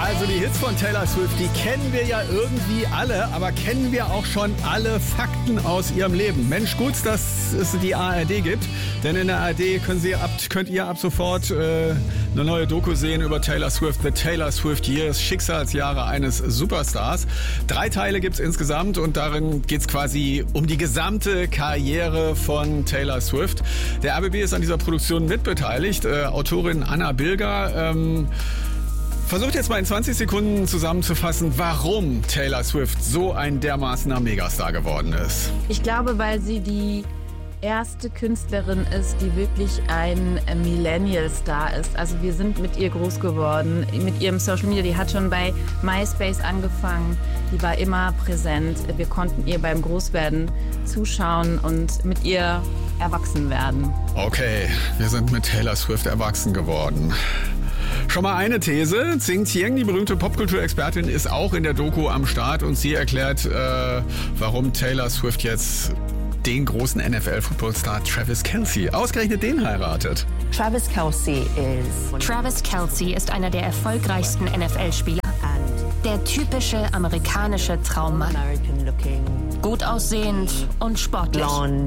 Also die Hits von Taylor Swift, die kennen wir ja irgendwie alle, aber kennen wir auch schon alle Fakten aus ihrem Leben? Mensch, gut, dass es die ARD gibt, denn in der ARD könnt ihr ab sofort eine neue Doku sehen über Taylor Swift, The Taylor Swift Years, Schicksalsjahre eines Superstars. 3 Teile gibt's insgesamt und darin geht's quasi um die gesamte Karriere von Taylor Swift. Der RBB ist an dieser Produktion mitbeteiligt. Autorin Anna Bilger versucht jetzt mal in 20 Sekunden zusammenzufassen, warum Taylor Swift so ein dermaßener Megastar geworden ist. Ich glaube, weil sie die erste Künstlerin ist, die wirklich ein Millennial-Star ist. Also wir sind mit ihr groß geworden, mit ihrem Social Media. Die hat schon bei MySpace angefangen, die war immer präsent. Wir konnten ihr beim Großwerden zuschauen und mit ihr erwachsen werden. Okay, wir sind mit Taylor Swift erwachsen geworden. Schon mal eine These. Xing Tieng, die berühmte Popkulturexpertin, ist auch in der Doku am Start und sie erklärt, warum Taylor Swift jetzt den großen NFL-Footballstar Travis Kelce, ausgerechnet den heiratet. Travis Kelce ist einer der erfolgreichsten NFL-Spieler. Der typische amerikanische Traummann. Gut aussehend und sportlich.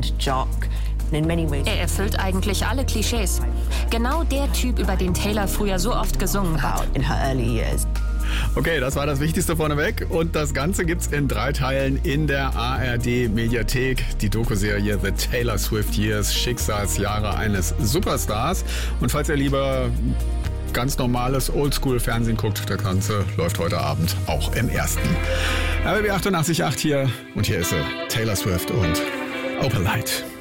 Er erfüllt eigentlich alle Klischees. Genau der Typ, über den Taylor früher so oft gesungen hat. Okay, das war das Wichtigste vorneweg und das Ganze gibt's in 3 Teilen in der ARD-Mediathek. Die Dokuserie The Taylor Swift Years, Schicksalsjahre eines Superstars. Und falls ihr lieber ganz normales Oldschool-Fernsehen guckt, das Ganze läuft heute Abend auch im ersten. RBB 88.8 hier und hier ist sie, Taylor Swift und Opalite.